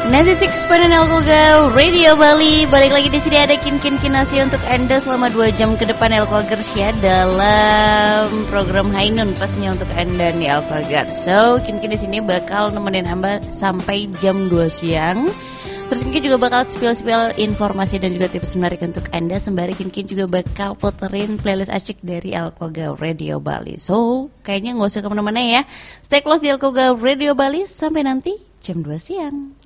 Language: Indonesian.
96.9 Elkoga Radio Bali. Balik lagi di sini ada Kinasi untuk Anda selama 2 jam ke depan Elkogers ya, dalam program Hainun pastinya untuk Anda nih Elkogers. So, Kin di sini bakal nemenin Anda sampai jam 2 siang. Terus Kinkin juga bakal spill informasi dan juga tips menarik untuk Anda. Sembari Kinkin juga bakal puterin playlist asyik dari Elkoga Radio Bali. So, kayaknya gak usah kemana-mana ya. Stay close di Elkoga Radio Bali sampai nanti jam 2 siang.